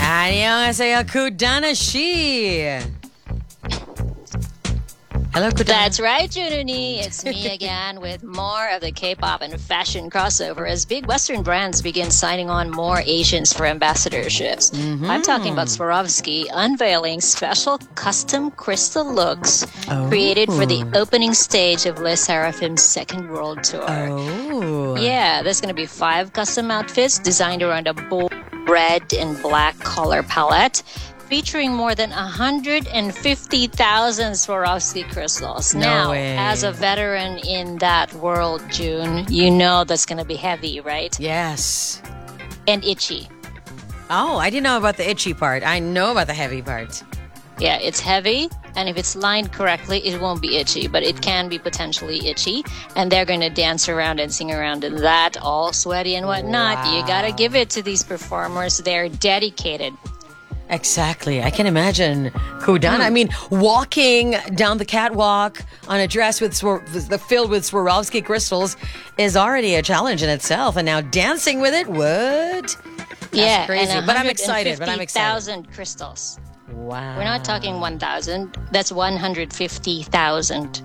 안녕하세요, Kudana Shi. Hello, Kudana. That's right, Jununi. It's me again with more of the K-pop and fashion crossover as big Western brands begin signing on more Asians for ambassadorships. I'm talking about Swarovski unveiling special custom crystal looks created for the opening stage of Les Serafim's Second World Tour. Oh. Yeah, there's going to be 5 custom outfits designed around a bold red and black color palette, featuring more than 150,000 Swarovski crystals. No now, way. as a veteran in that world, June, you know that's going to be heavy, right? Yes. And itchy. Oh, I didn't know about the itchy part. I know about the heavy part. Yeah, it's heavy, and if it's lined correctly, it won't be itchy, but it can be potentially itchy. And they're going to dance around and sing around in that, all sweaty and whatnot. Wow. You got to give it to these performers. They're dedicated. Exactly. I can imagine Kudana. I mean, walking down the catwalk on a dress filled with Swarovski crystals is already a challenge in itself. And now dancing with it, what? That's crazy. And But I'm excited. 150,000 crystals. Wow. We're not talking 1,000. That's 150,000.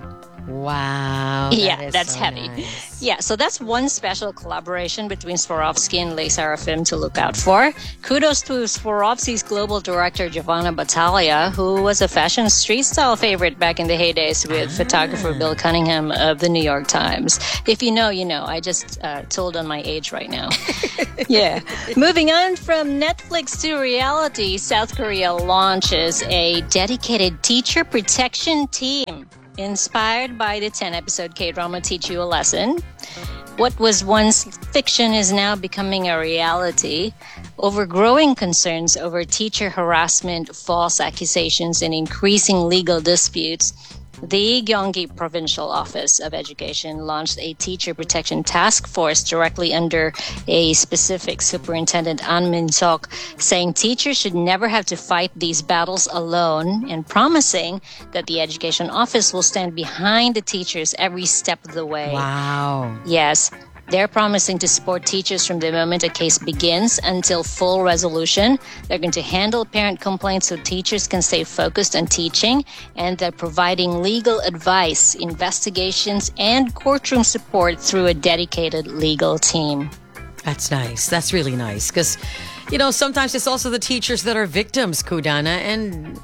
Wow. That's so heavy. nice. Yeah, so that's one special collaboration between Swarovski and Les Serafim to look out for. Kudos to Swarovski's global director, Giovanna Battaglia, who was a fashion street style favorite back in the heydays with photographer Bill Cunningham of the New York Times. If you know, you know. I just told on my age right now. Yeah. Moving on from Netflix to reality, South Korea launches a dedicated teacher protection team. Inspired by the 10-episode K-drama Teach You a Lesson, what was once fiction is now becoming a reality. Over growing concerns over teacher harassment, false accusations, and increasing legal disputes, the Gyeonggi Provincial Office of Education launched a teacher protection task force directly under a specific superintendent, An Min-sok, saying teachers should never have to fight these battles alone and promising that the education office will stand behind the teachers every step of the way. Wow. Yes. They're promising to support teachers from the moment a case begins until full resolution. They're going to handle parent complaints so teachers can stay focused on teaching, and they're providing legal advice, investigations, and courtroom support through a dedicated legal team. That's nice. That's really nice. Because, sometimes it's also the teachers that are victims, Kudana, and...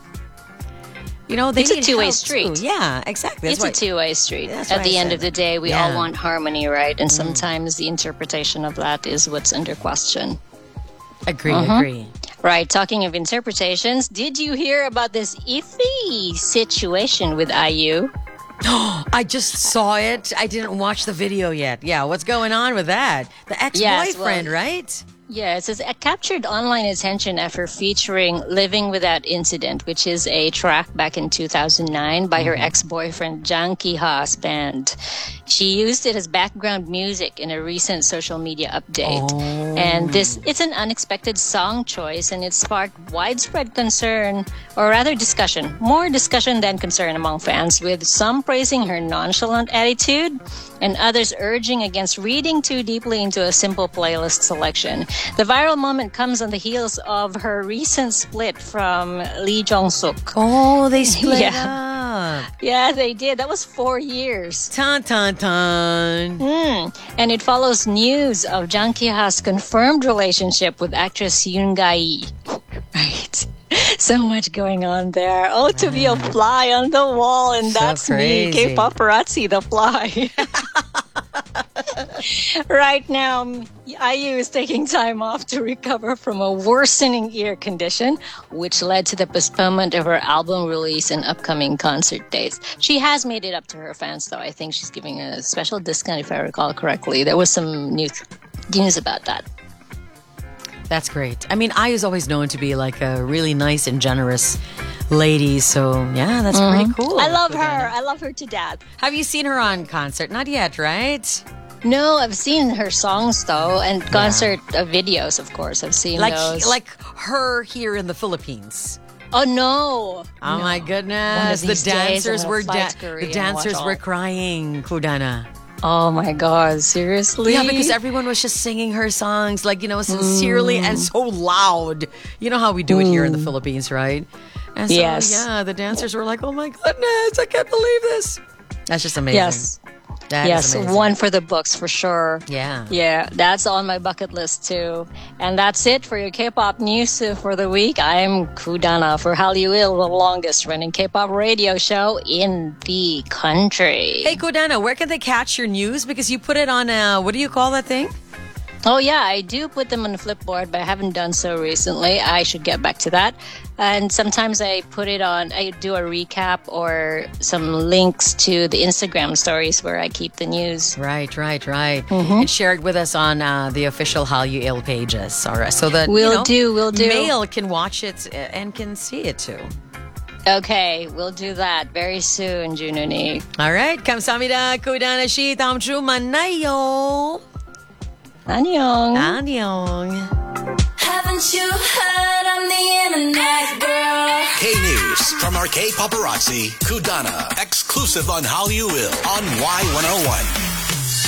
they It's a need two-way help street. too. Yeah, exactly. It's a two-way street. That's At why the I end said of the that. day, we Yeah. all want harmony, right? And sometimes the interpretation of that is what's under question. Agree. Right, talking of interpretations, did you hear about this iffy situation with IU? I just saw it. I didn't watch the video yet. Yeah, what's going on with that? The ex-boyfriend, right? Yeah, it says it captured online attention after featuring Living Without Incident, which is a track back in 2009 by her ex-boyfriend Jang Ki-ha's band. She used it as background music in a recent social media update. And it's an unexpected song choice, and it sparked widespread concern, or rather discussion. More discussion than concern among fans, with some praising her nonchalant attitude and others urging against reading too deeply into a simple playlist selection. The viral moment comes on the heels of her recent split from Lee Jong-suk. Oh, they split up. Yeah, they did. That was 4 years. Tan, tan, tan. And it follows news of Jang Ki-ha's confirmed relationship with actress Yoon Ga-yi. Right. So much going on there. Oh, to be a fly on the wall, and So that's crazy. me, K-paparazzi, the fly. Right now, IU is taking time off to recover from a worsening ear condition, which led to the postponement of her album release and upcoming concert dates. She has made it up to her fans, though. I think she's giving a special discount, if I recall correctly. There was some news about that. That's great. I mean, I is always known to be like a really nice and generous lady. So, yeah, that's pretty cool. I love her. I love her to death. Have you seen her on concert? Not yet, right? No, I've seen her songs, though, and concert videos, of course. I've seen those. Like her here in the Philippines. Oh, no. Oh, No. my One goodness. of The these days, dancers I'm were gonna fly to Korea the and dancers watch were all. crying, Kudana. Oh my God, seriously? Yeah, because everyone was just singing her songs, like, sincerely and so loud. You know how we do it here in the Philippines, right? And so, Yes. yeah, the dancers were like, oh my goodness, I can't believe this. That's just amazing. Yes. That is Yes, amazing. one for the books for sure. Yeah. Yeah, that's on my bucket list too. And that's it for your K-pop news for the week. I'm Kudana for Hallyu Il, the longest running K-pop radio show in the country. Hey, Kodana, where can they catch your news? Because you put it on, what do you call that thing? Oh yeah, I do put them on the Flipboard, but I haven't done so recently. I should get back to that. And sometimes I do a recap or some links to the Instagram stories where I keep the news. Right. And share it with us on the official Hallyu Il pages. All right, so that We'll do. Mail can watch it and can see it too. Okay, we'll do that very soon, Jununi. All right, 감사합니다. Kodana 씨, 다음 주 만나요. Annyeong. 안녕. Haven't you heard on the internet, girl? K-News from our K-Paparazzi, Kudana, exclusive on Hallyu Il on Y101.